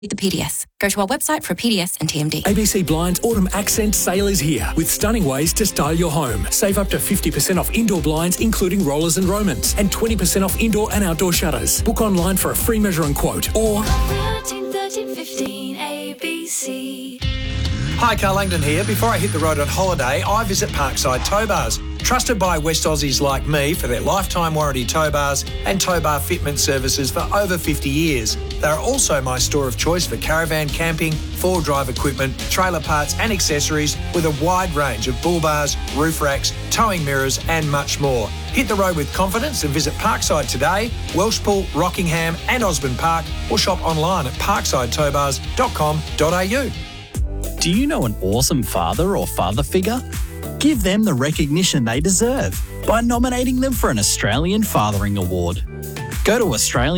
the PDS. Go to our website for a PDS and TMD. ABC Blinds Autumn Accent Sale is here with stunning ways to style your home. Save up to 50% off indoor blinds, including rollers and Romans, and 20% off indoor and outdoor shutters. Book online for a free measure and quote, or 1315 ABC. Hi, Carl Langdon here. Before I hit the road on holiday, I visit Parkside Tow Bars. Trusted by West Aussies like me for their lifetime warranty tow bars and tow bar fitment services for over 50 years. They are also my store of choice for caravan camping, four-drive equipment, trailer parts and accessories with a wide range of bull bars, roof racks, towing mirrors and much more. Hit the road with confidence and visit Parkside today, Welshpool, Rockingham and Osborne Park, or shop online at parksideTowbars.com.au. Do you know an awesome father or father figure? Give them the recognition they deserve by nominating them for an Australian Fathering Award. Go to Australian